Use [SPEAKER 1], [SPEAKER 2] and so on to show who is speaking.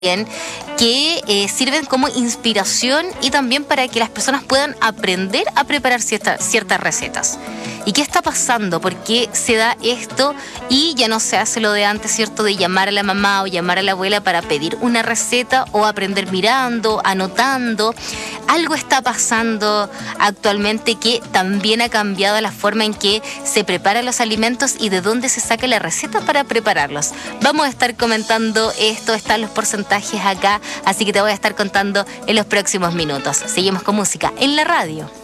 [SPEAKER 1] que sirven como inspiración y también para que las personas puedan aprender a preparar ciertas recetas. ¿Y qué está pasando? ¿Por qué se da esto y ya no se hace lo de antes, ¿cierto? De llamar a la mamá o llamar a la abuela para pedir una receta o aprender mirando, anotando. Algo está pasando actualmente que también ha cambiado la forma en que se preparan los alimentos y de dónde se saca la receta para prepararlos. Vamos a estar comentando esto, están los porcentajes acá, así que te voy a estar contando en los próximos minutos. Seguimos con música en la radio.